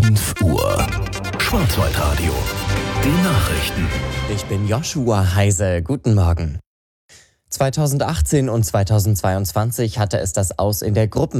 5 Uhr. Schwarzwaldradio. Die Nachrichten. Ich bin Joshua Heise. Guten Morgen. 2018 und 2022 hatte es das Aus in der